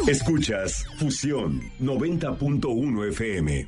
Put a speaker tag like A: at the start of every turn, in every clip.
A: Escuchas Fusión 90.1 FM.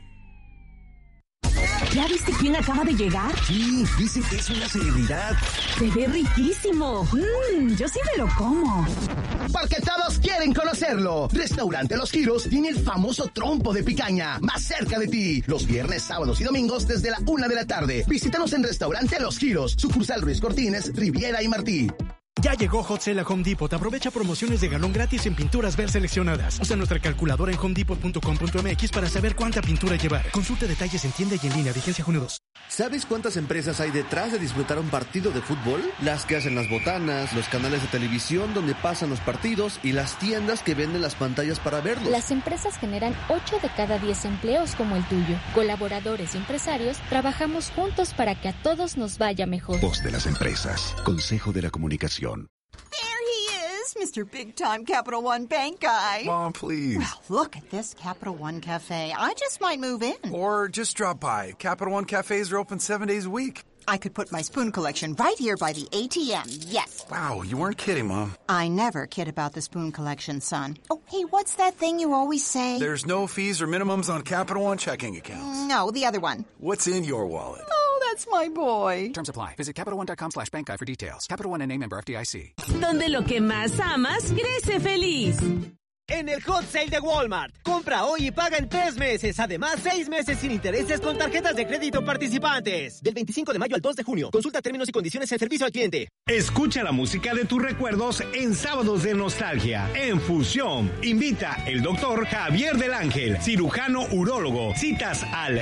B: ¿Ya viste quién acaba de llegar?
C: Sí, dicen que es una celebridad.
B: Se ve riquísimo. Yo sí me lo como.
D: Porque todos quieren conocerlo. Restaurante Los Giros tiene el famoso trompo de picaña más cerca de ti. Los viernes, sábados y domingos desde la 1 de la tarde. Visítanos en Restaurante Los Giros, sucursal Ruiz Cortines, Riviera y Martí.
E: Ya llegó Hot Sale a Home Depot. Aprovecha promociones de galón gratis en pinturas Ver seleccionadas. Usa nuestra calculadora en homedepot.com.mx para saber cuánta pintura llevar. Consulta detalles en tienda y en línea. Vigencia junio 2.
F: ¿Sabes cuántas empresas hay detrás de disfrutar un partido de fútbol? Las que hacen las botanas, los canales de televisión donde pasan los partidos y las tiendas que venden las pantallas para verlos.
G: Las empresas generan 8 de cada 10 empleos como el tuyo. Colaboradores y empresarios trabajamos juntos para que a todos nos vaya mejor.
H: Voz de las empresas. Consejo de la Comunicación.
I: Mr. Big Time Capital One Bank guy.
J: Mom, please.
I: Well, look at this Capital One Cafe. I just might move in.
J: Or just drop by. Capital One cafes are open 7 days a week.
I: I could put my spoon collection right here by the ATM, yes.
J: Wow, you weren't kidding, Mom.
I: I never kid about the spoon collection, son. Oh, hey, what's that thing you always say?
J: There's no fees or minimums on Capital One checking accounts.
I: No, the other one.
J: What's in your wallet?
I: Oh, that's my boy.
K: Terms apply. Visit CapitalOne.com/bank guide for details. Capital One and a member FDIC.
B: Donde lo que más amas crece feliz.
L: En el Hot Sale de Walmart. Compra hoy y paga en 3 meses. Además, 6 meses sin intereses con tarjetas de crédito participantes. Del 25 de mayo al 2 de junio. Consulta términos y condiciones en servicio al cliente.
M: Escucha la música de tus recuerdos en Sábados de Nostalgia. En Fusión. Invita el doctor Javier del Ángel, cirujano urólogo. Citas al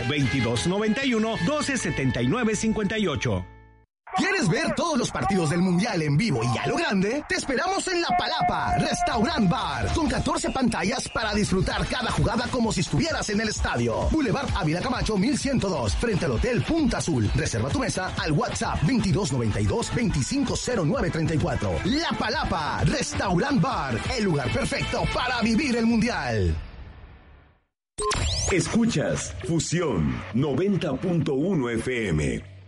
M: 2291-1279-58.
D: ¿Quieres ver todos los partidos del Mundial en vivo y a lo grande? Te esperamos en La Palapa, Restaurant Bar, con 14 pantallas para disfrutar cada jugada como si estuvieras en el estadio. Boulevard Ávila Camacho 1102, frente al Hotel Punta Azul. Reserva tu mesa al WhatsApp 2292-250934. La Palapa, Restaurant Bar, el lugar perfecto para vivir el Mundial.
A: Escuchas Fusión 90.1 FM.